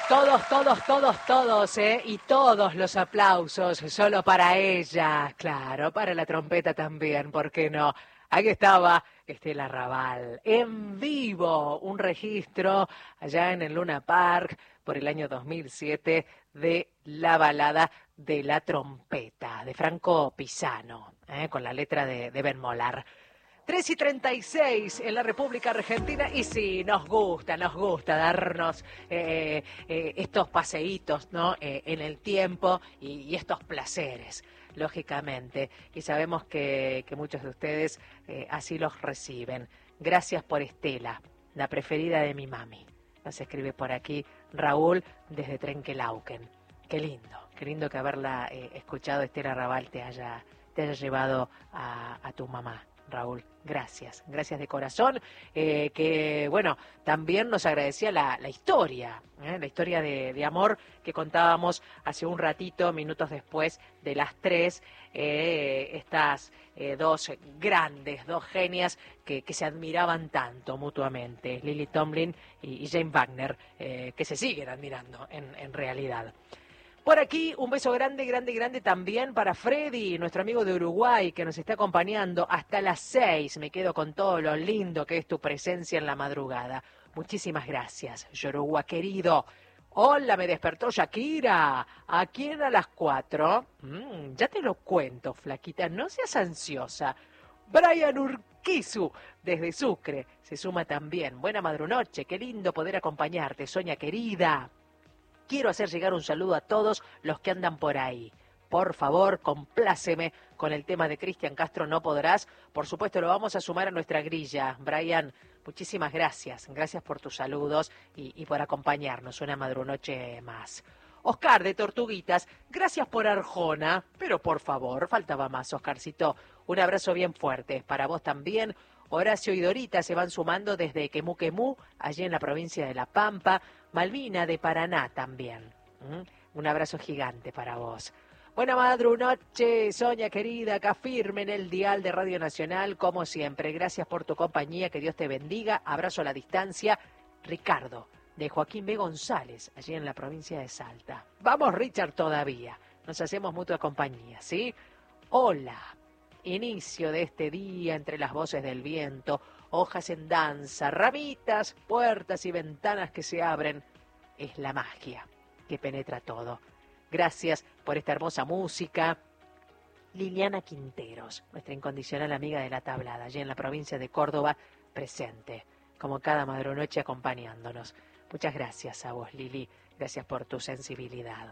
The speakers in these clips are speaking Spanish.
Todos, y todos los aplausos solo para ella, claro, para la trompeta también, ¿por qué no? Aquí estaba Estela Raval, en vivo, un registro allá en el Luna Park por el año 2007 de la balada de la trompeta, de Franco Pisano, con la letra de Ben Molar. 3:36 en la República Argentina y sí, nos gusta darnos estos paseitos, ¿no? En el tiempo y estos placeres, lógicamente. Y sabemos que muchos de ustedes así los reciben. Gracias por Estela, la preferida de mi mami. Nos escribe por aquí Raúl desde Trenquelauquen. Qué lindo que haberla escuchado, Estela Raval, te haya llevado a tu mamá. Raúl, gracias de corazón, que bueno, también nos agradecía la historia de amor que contábamos hace un ratito, minutos después de las 3, estas dos genias que se admiraban tanto mutuamente, Lily Tomlin y Jane Wagner, que se siguen admirando en realidad. Por aquí, un beso grande también para Freddy, nuestro amigo de Uruguay, que nos está acompañando hasta las 6. Me quedo con todo lo lindo que es tu presencia en la madrugada. Muchísimas gracias, Yoruba querido. Hola, me despertó Shakira. ¿A quién a las 4? Ya te lo cuento, flaquita, no seas ansiosa. Brian Urquizu, desde Sucre, se suma también. Buena madrunoche, qué lindo poder acompañarte, Soña querida. Quiero hacer llegar un saludo a todos los que andan por ahí. Por favor, compláceme con el tema de Cristian Castro, No Podrás. Por supuesto, lo vamos a sumar a nuestra grilla. Brian, muchísimas gracias. Gracias por tus saludos y por acompañarnos una madrunoche más. Oscar de Tortuguitas, gracias por Arjona. Pero por favor, faltaba más, Oscarcito. Un abrazo bien fuerte. Para vos también. Horacio y Dorita se van sumando desde Quemú, allí en la provincia de La Pampa. Malvina de Paraná también. Un abrazo gigante para vos. Buena madrunoche, Soña querida, acá firme en el dial de Radio Nacional, como siempre. Gracias por tu compañía, que Dios te bendiga. Abrazo a la distancia. Ricardo, de Joaquín B. González, allí en la provincia de Salta. Vamos, Richard, todavía. Nos hacemos mutua compañía, ¿sí? Hola. Inicio de este día entre las voces del viento, hojas en danza, ramitas, puertas y ventanas que se abren. Es la magia que penetra todo. Gracias por esta hermosa música. Liliana Quinteros, nuestra incondicional amiga de la tablada, allí en la provincia de Córdoba, presente, como cada madrunoche acompañándonos. Muchas gracias a vos, Lili. Gracias por tu sensibilidad.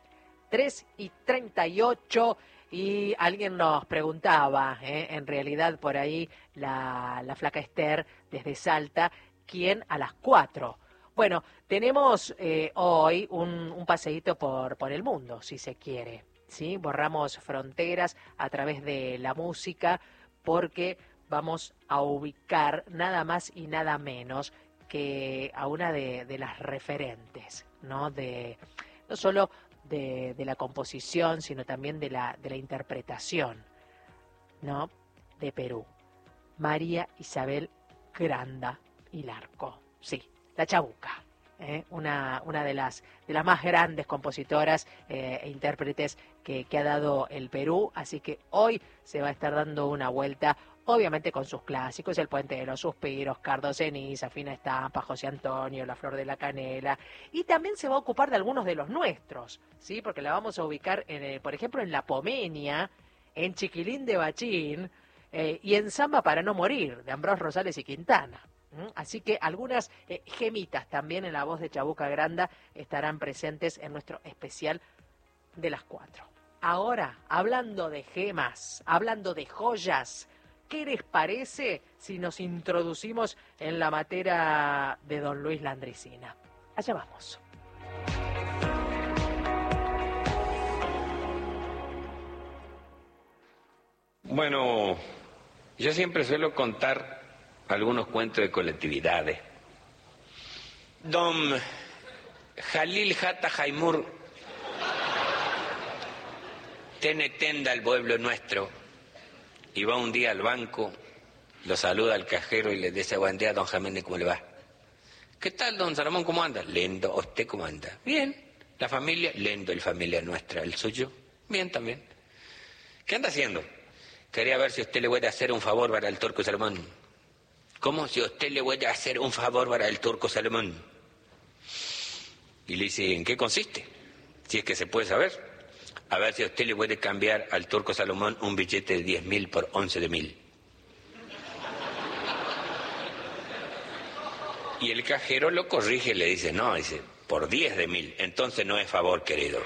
3:38. Y alguien nos preguntaba, en realidad por ahí la flaca Esther desde Salta, ¿quién a las 4? Bueno, tenemos hoy un paseíto por el mundo, si se quiere, ¿sí? Borramos fronteras a través de la música porque vamos a ubicar nada más y nada menos que a una de las referentes, ¿no? No solo de la composición, sino también de la interpretación, ¿no? De Perú. María Isabel Granda y Larco. Sí, la Chabuca, una de las más grandes compositoras e intérpretes que ha dado el Perú, así que hoy se va a estar dando una vuelta, obviamente con sus clásicos, El Puente de los Suspiros, Cardo Ceniza, Fina Estampa, José Antonio, La Flor de la Canela, y también se va a ocupar de algunos de los nuestros, ¿sí? Porque la vamos a ubicar, por ejemplo, en La Pomenia, en Chiquilín de Bachín, y en Samba para no morir, de Ambrós Rosales y Quintana. Así que algunas gemitas también en la voz de Chabuca Granda estarán presentes en nuestro especial de las 4. Ahora, hablando de gemas, hablando de joyas, ¿qué les parece si nos introducimos en la materia de don Luis Landricina? Allá vamos. Bueno, yo siempre suelo contar algunos cuentos de colectividades. Don Jalil Jata Jaimur tiene tenda al pueblo nuestro y va un día al banco, lo saluda al cajero y le dice: buen día, don Jiménez, ¿cómo le va? ¿Qué tal, don Salomón? ¿Cómo anda? Lindo. ¿Usted cómo anda? Bien. ¿La familia? Lindo, la familia nuestra. ¿El suyo? Bien también. ¿Qué anda haciendo? Quería ver si usted le puede hacer un favor para el turco Salomón. ¿Cómo? Si usted le puede hacer un favor para el turco Salomón. Y le dice, ¿en qué consiste? Si es que se puede saber. A ver si usted le puede cambiar al turco Salomón un billete de 10.000 por 11.000. Y el cajero lo corrige y le dice, no, dice, por 10.000. Entonces no es favor, querido.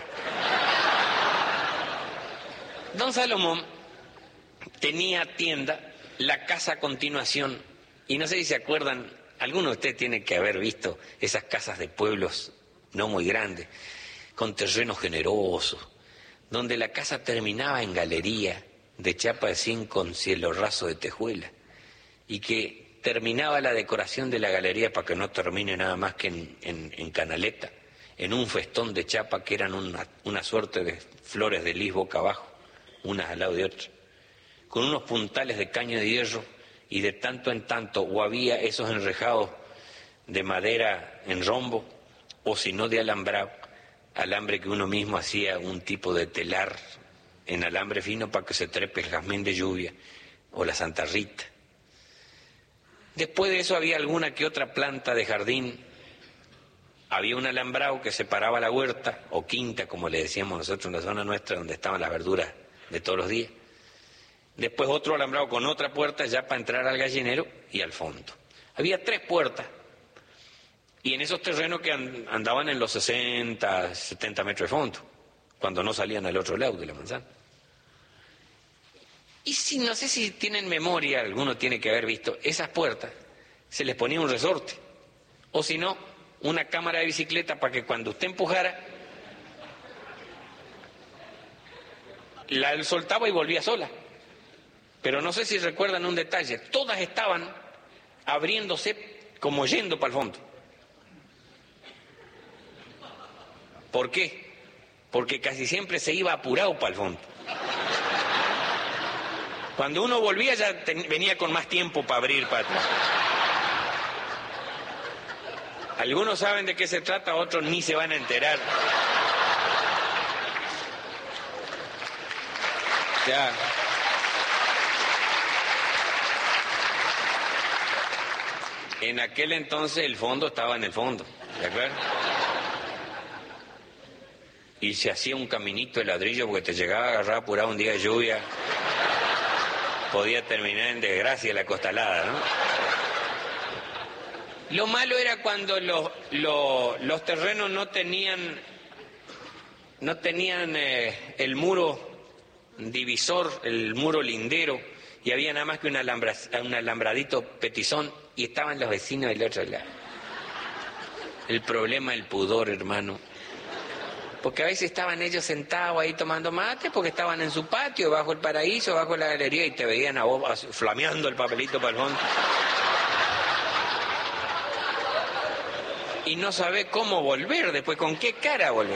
Don Salomón tenía tienda, la casa a continuación, y no sé si se acuerdan, alguno de ustedes tiene que haber visto esas casas de pueblos no muy grandes, con terrenos generosos, donde la casa terminaba en galería de chapa de zinc con cielo raso de tejuela, y que terminaba la decoración de la galería para que no termine nada más que en canaleta, en un festón de chapa que eran una suerte de flores de lis boca abajo, unas al lado de otras, con unos puntales de caño de hierro, y de tanto en tanto o había esos enrejados de madera en rombo, o si no de alambrado, alambre que uno mismo hacía un tipo de telar en alambre fino para que se trepe el jazmín de lluvia o la Santa Rita. Después de eso había alguna que otra planta de jardín, había un alambrado que separaba la huerta, o quinta como le decíamos nosotros en la zona nuestra, donde estaban las verduras de todos los días. Después otro alambrado con otra puerta ya para entrar al gallinero y al fondo. Había 3 puertas, y en esos terrenos que andaban en los 60, 70 metros de fondo, cuando no salían al otro lado de la manzana. Y si no sé si tienen memoria, alguno tiene que haber visto, esas puertas se les ponía un resorte, o si no, una cámara de bicicleta para que cuando usted empujara, la soltaba y volvía sola. Pero no sé si recuerdan un detalle, todas estaban abriéndose como yendo para el fondo. ¿Por qué? Porque casi siempre se iba apurado para el fondo. Cuando uno volvía ya venía con más tiempo para abrir para atrás. Algunos saben de qué se trata, otros ni se van a enterar. Ya. En aquel entonces el fondo estaba en el fondo, ¿de acuerdo? Y se hacía un caminito de ladrillo porque te llegaba a agarrar apurado un día de lluvia. Podía terminar en desgracia la costalada, ¿no? Lo malo era cuando los terrenos no tenían el muro divisor, el muro lindero, y había nada más que un alambradito petizón, y estaban los vecinos del otro lado. El problema, el pudor, hermano. Porque a veces estaban ellos sentados ahí tomando mate, porque estaban en su patio, bajo el paraíso, bajo la galería, y te veían a vos flameando el papelito para el fondo. Y no sabés cómo volver después, con qué cara volver.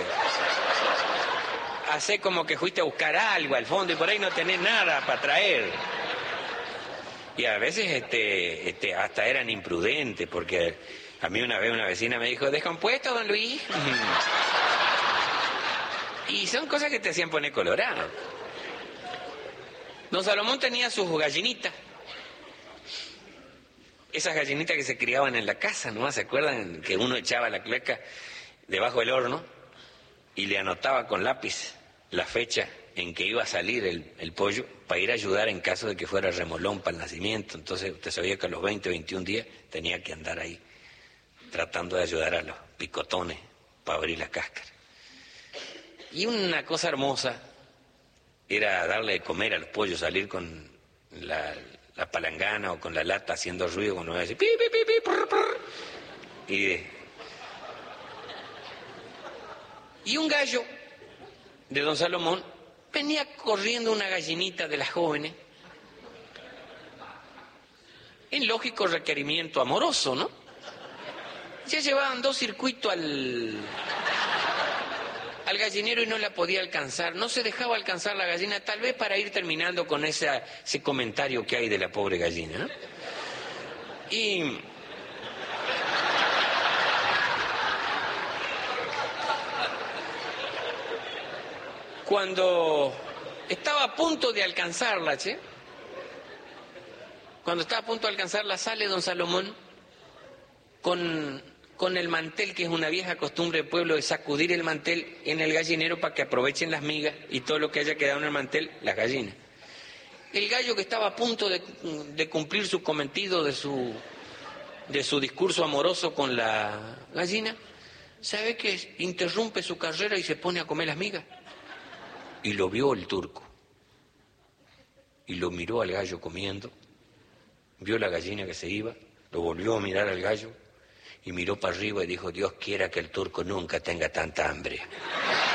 Hacé como que fuiste a buscar algo al fondo y por ahí no tenés nada para traer. Y a veces hasta eran imprudentes, porque a mí una vez una vecina me dijo, ¿descompuesto, don Luis? Y son cosas que te hacían poner colorado. Don Salomón tenía sus gallinitas. Esas gallinitas que se criaban en la casa, ¿no? ¿Se acuerdan? Que uno echaba la cleca debajo del horno y le anotaba con lápiz la fecha en que iba a salir el pollo para ir a ayudar en caso de que fuera remolón para el nacimiento. Entonces usted sabía que a los 20, 21 días tenía que andar ahí tratando de ayudar a los picotones para abrir la cáscara. Y una cosa hermosa era darle de comer a los pollos, salir con la palangana o con la lata haciendo ruido, cuando uno decía pi, pi, pi, pi, prr, prr. Y un gallo de don Salomón venía corriendo una gallinita de las jóvenes en lógico requerimiento amoroso, ¿no? Ya llevaban 2 circuitos al gallinero y no la podía alcanzar, no se dejaba alcanzar la gallina, tal vez para ir terminando con ese comentario que hay de la pobre gallina, ¿no? Y Cuando estaba a punto de alcanzarla, cuando estaba a punto de alcanzarla, sale don Salomón con el mantel, que es una vieja costumbre del pueblo de sacudir el mantel en el gallinero para que aprovechen las migas y todo lo que haya quedado en el mantel, las gallinas. El gallo, que estaba a punto de cumplir su cometido de su discurso amoroso con la gallina, ¿sabe que interrumpe su carrera y se pone a comer las migas? Y lo vio el turco. Y lo miró al gallo comiendo, vio la gallina que se iba, lo volvió a mirar al gallo y miró para arriba y dijo: Dios quiera que el turco nunca tenga tanta hambre.